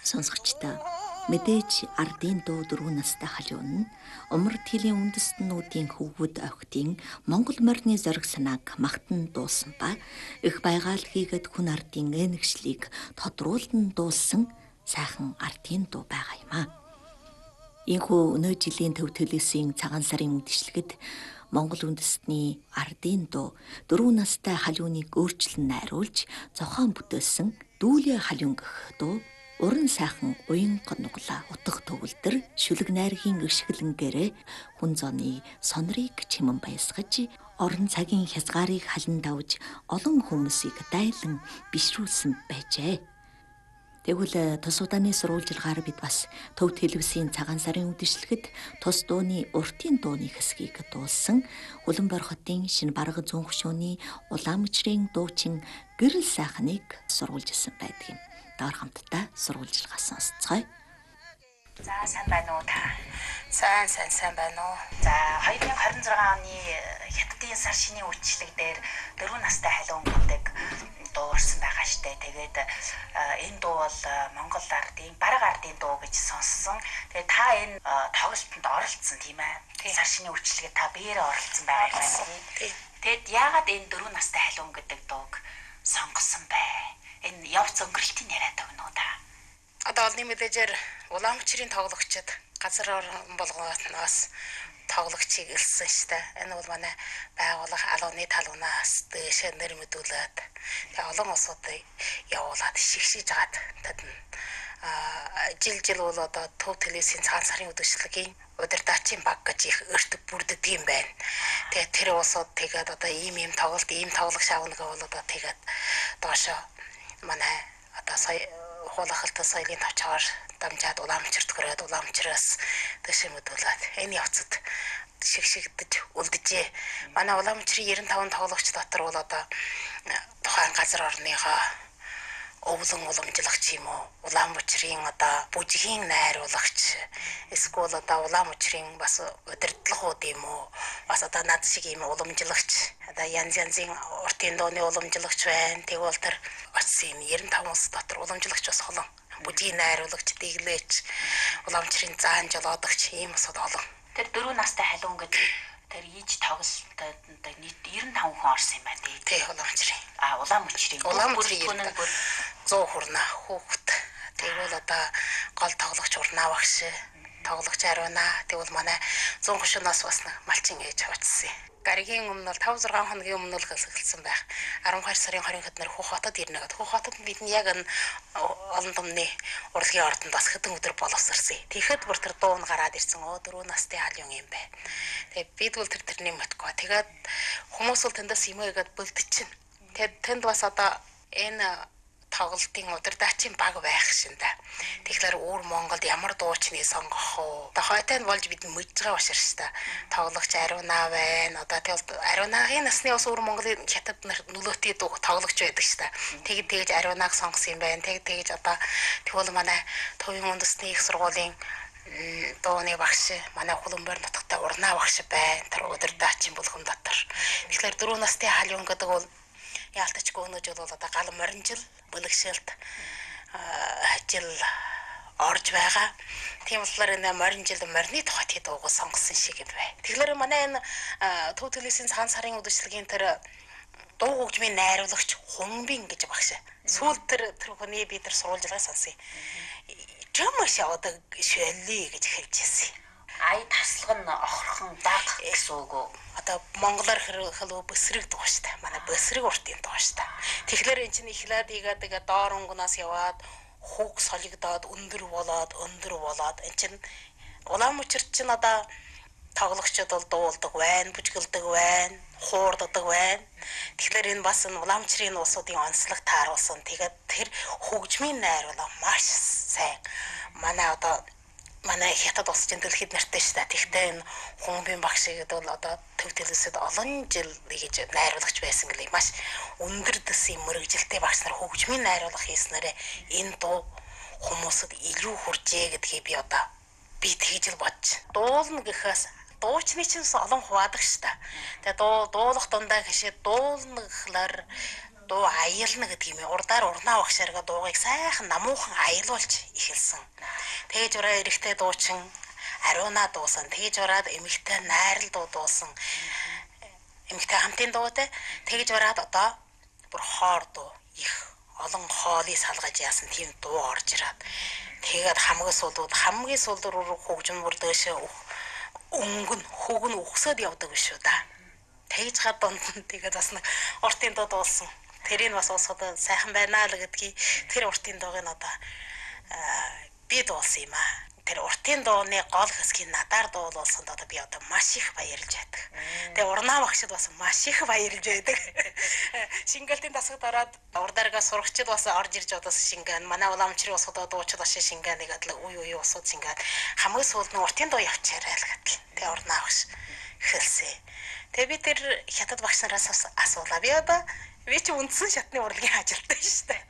Сонсогчдоо мэдээж ардын дуу 4 настай халиун нь умар тэлийн үндэстнүүдийн хөвгүүд охидын Монгол морины зориг санааг магтан дуусан ба их байгаал хийгээд хүн ардын энэгшлийг тодруулан дуулсан сайхан ардын дуу байгаа юм а. Инхүү өнөө жилийн төв төлөөсийн цагаан сарын үдшилгэд Монгол үндэстний ардын дуу 4 настай халиуныг өөрчлөн найруулж зохион бүтээсэн дүүлээ халиун гэх дуу уран сайхан уян гонглаа утга төгөлдөр шүлэг найргийн ишгэлэнгээрээ хүн зооны сонрыг чимэн баясгаж орон цагийн хязгаарыг халин давж олон хүмүүсийг дайлан бишрүүлсэн байжээ. Тэгвэл тус удааны сурвалжилгаар бид бас төв телевизийн цагаан сарын үдшилгэд тус дууны уртын дууны хэсгийг дуулсан Улаанбаатар хотын шинэ бараг зүүн хөшөөний Улаанмчрын дуучин гэрэл сайхныг сурвалжилсан байдаг юм. Доор хамтдаа сурвалжилгаа сонсцгоё. За сайн байна уу та? Сайн байна уу? За 2026 оны Хятадын сар шинийн үйлчлэг дээр 4 настай халиун гэдэг дуу орсон байгаа штэ. Тэгээд энэ дуу бол Монгол ардын бараг ардын дуу гэж сонссон. Тэгээд та энэ тоглолтод оролцсон тийм ээ. Сар шинийн үйлчлэгээ та биеэрээ оролцсон байгаа юм. Тэгээд яагаад энэ 4 настай халиун гэдэг дууг сонгосон бэ? Энэ явц өнгөрөлтийн яриад өгнө үү та? Одоо олны мэдээжээр Улаанбаатарын тоглогчид газар болгоноос тоглогчийг элсэн штэ. Энэ бол манай байгууллага алууны талуунаас дэше нэр мэдүүлээд тэгээ олон улсуудыг явуулаад шигшиж жагаад тэд жил бол одоо төв телевизийн цагаан сарын үдшилгийн удирдаачийн баг гэж их өртөг бүрддэг юм байна. Тэгээ тэр улсууд тэгээд одоо ийм тоглогч аавна гэвэл одоо тэгээд доошо манай одоо сая хуулахалтай соёлын товчоор дамжаад Улаанбаатарт хүрээд Улаанбаатараас дэше мэдүүлээд энэ явцад шигшигдэж үлдэжээ. Манай Улаанбаатарын 95 тоглогч дотор бол одоо тухайн газар орныхоо өвлөн уламжлагч юм уу? Улаанбаатарын одоо бүжгийн найруулагч эсвэл одоо Улаанбаатарын бас удирдлагууд юм уу? Бас одоо над шиг юм уламжлагч одоо янзын уртын дууны уламжлагч байна. Тэгвэл тэр очсон юм 95 улс дотор уламжлагч бас олон. Бүжгийн найруулагч, дэглээч, Улаанбаатарын заан жолоодогч ийм усуд олон. Тэр 4 настай халиун гэдэг тэр ийж тоглолтод нийт 95 хүн орсон юм байна тий. Улаанбаатарын. Улаанбаатарын 100 хүрнэ хүүхэд. Тэгвэл одоо гол тоглогч урнаа багш, тоглогч ариунаа. Тэгвэл манай 100 хөшөөноос бас малчин ээж очсон. Гаригийн өмнө бол 5-6 хоногийн өмнө л хэлсэн байх. 12 сарын 20-нд нэр Хөх хотод ирнэ гэдэг. Хөх хотод бид яг энэ олон домны урлагийн ордонд бас хэдэн өдөр боловсрсан. Тэгэхэд бүр тэр дуун гараад ирсэн. 4 настай халиун юм бэ. Тэгээ бид бол тэрний матгүй. Тэгээд хүмүүс бол тэндээс юм игээд бэлдчихэв. Тэгээд тэнд бас одоо энэ тоглолтын удирдаачийн баг байх шиндэ. Тэгэхээр өөр Монголд ямар дуучныг сонгох вэ? Одоо хойтой нь болж бид мэдж байгаа башир шүү дээ. Тоглогч ариунаа байна. Одоо тэгэл ариунаагийн насны ус өөр Монголын хятад нөлөөтэй тоглогч байдаг шүү дээ. Тэгж ариунааг сонгосон юм байна. Тэгж одоо тэгвэл манай төвийн үндэсний их сургуулийн дууны багш манай Улаанбаатар нутагта урнаа багш байна. Тэр удирдаачийн булган дотор. Тэгэхээр 4 настай халиун гэдэг бол яалтачгүй өнөөдөр бол одоо гал моринжил бэлгшээлт жил орж байгаа. Тийм болохоор энэ морины тухайд дууг сонгосон шиг юм байна. Тэгэхээр манай энэ төв телевизийн цагаан сарын үдшилгийн тэр дуу хөгжмийн найруулагч Хумбин гэж багш. Сүүл тэр хүний би тэр сурвалжлагыг сонсъё. Чамш одоо шөлли гэж хэлж ирсэн. Ай таслах нь охорхон даг гэсэн үг үү? Одоо монголоор хэлбэл бөсрэг дуу шүү дээ. Манай бөсрэг уртын дуу шүү дээ. Тэгэхээр эн чинь ихлээд игээд доор өнгнөөс яваад хүүг солигдоод өндөр болоод эн чинь Улаанбаатар чинь одоо тоглогчид бол дуулдаг байна, бүжгэлдэг байна, хуурддаг байна. Тэгэхээр энэ бас Улаанбаатарын улсуудын онцлог тааруулсан. Тэгээд тэр хөгжмийн найруулга маш сайн. Манай хятад улс чинь дэлхийд нэртэй шүү дээ. Тэгтээ энэ Хумбин багш гэдэг бол одоо төв телевизэд олон жил гэж найруулагч байсан гэлээ. Маш өндөр дэсийн мөрөгжилтэй багш нар хөгжмийн найруулга хийснээрээ энэ дуу хүмүүсд илүү хүржээ гэдгийг би тэгж л бодож. Дуулна гэхээс дуучны чинь олон хуваадаг шүү дээ. Тэгээ дуулах дундаа гэшээ дуулна гэхлээр дуу аялна гэдэг юм. Урдаар урнаа багшаарга дуугыг сайхан намуухан аялуулж эхэлсэн. Тэгэж ураа эрэхтэй дуучин ариунаа дуусан. Тэгэж ураад эмэгтэй найрал дуу дуусан. Эмэгтэй хамтын дуутай. Тэгэж ураад одоо бүр хоор дуу их олон хоолыг салгаж яасан тийм дуу орж ираад. Тэгээд хамгийн сүүлд рүү хөгжим бүр дэшээ өнгөн хөгн өгсөд явдаг биш үү да. Тэгж гад донд тэгээд бас нэг уртын дуу дуулсан. Тэрийг бас уусгад сайхан байна л гэдгийг тэр уртын дууг нь одоо би дуулсан юм аа. Тэр уртын дууны гол хэсгийг надаар дуулуулсанд одоо би одоо маш их баярлж байдаг. Тэгээ урнаа багшид бас маш их баярлж байдаг. Шингэлтийн тасагт ороод урдааргаа сурагчид бас орж ирж одоо шингэн манай уламжрын усууд дуучид бас шингэн нэг адлаа үй усууд шингэн хамгийн сүүлд нь уртын дуу явчихарай л гэдэл. Тэгээ урнаа багш хэлсэн. Тэгээ би тэр хятад багш нараас асуулаа. Би одоо би чи үндсэн шатны урлагийн ажилттай шүү дээ.